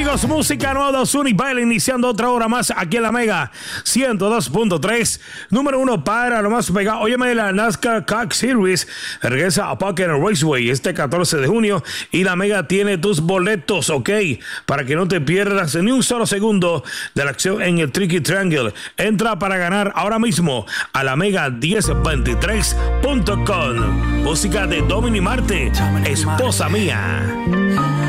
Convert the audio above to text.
amigos, música nueva de Ozuna y Baile iniciando otra hora más aquí en la Mega 102.3. Número 1 para lo más pegado. Óyeme, la NASCAR Cup Series regresa a Pocono Raceway este 14 de junio y la Mega tiene tus boletos, ok, para que no te pierdas ni un solo segundo de la acción en el Tricky Triangle. Entra para ganar ahora mismo a la Mega 1023.com. Música de Dominic Marte, esposa mía.